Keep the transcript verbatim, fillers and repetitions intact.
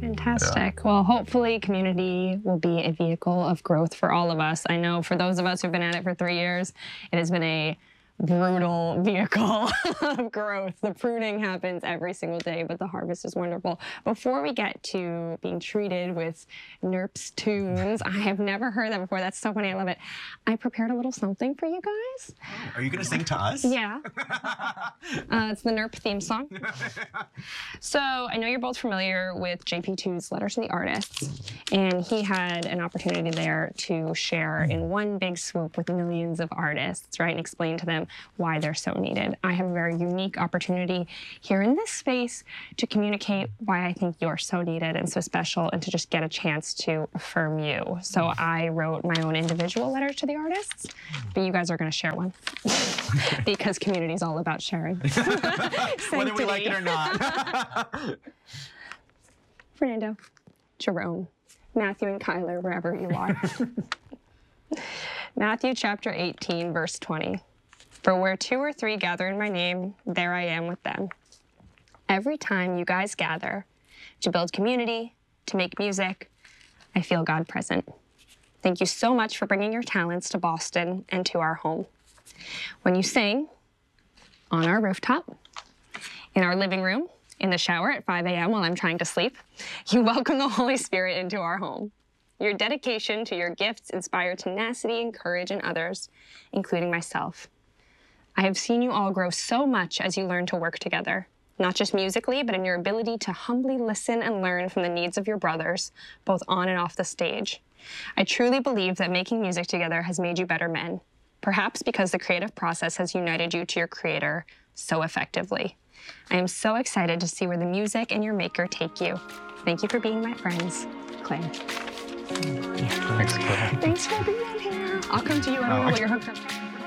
Fantastic. Yeah. Well, hopefully community will be a vehicle of growth for all of us. I know for those of us who've been at it for three years, it has been a brutal vehicle of growth. The pruning happens every single day, but the harvest is wonderful. Before we get to being treated with Nerps tunes, I have never heard that before. That's so funny. I love it. I prepared a little something for you guys. Are you going to sing to us? Yeah. uh, it's the Nerp theme song. So I know you're both familiar with J P two's Letter to the Artists, and he had an opportunity there to share in one big swoop with millions of artists, right, and explain to them why they're so needed. I have a very unique opportunity here in this space to communicate why I think you're so needed and so special, and to just get a chance to affirm you. So I wrote my own individual letter to the artists, but you guys are going to share one because community is all about sharing. Whether we like it or not. Fernando, Jerome, Matthew, and Kyler, wherever you are. Matthew chapter eighteen, verse twenty. For where two or three gather in my name, there I am with them. Every time you guys gather to build community, to make music, I feel God present. Thank you so much for bringing your talents to Boston and to our home. When you sing, on our rooftop, in our living room, in the shower at five a m while I'm trying to sleep, you welcome the Holy Spirit into our home. Your dedication to your gifts inspire tenacity and courage in others, including myself. I have seen you all grow so much as you learn to work together, not just musically, but in your ability to humbly listen and learn from the needs of your brothers, both on and off the stage. I truly believe that making music together has made you better men, perhaps because the creative process has united you to your creator so effectively. I am so excited to see where the music and your maker take you. Thank you for being my friends, Claire. Thanks, Claire. Thanks for being here. I'll come to you. I don't know what you're hooked up.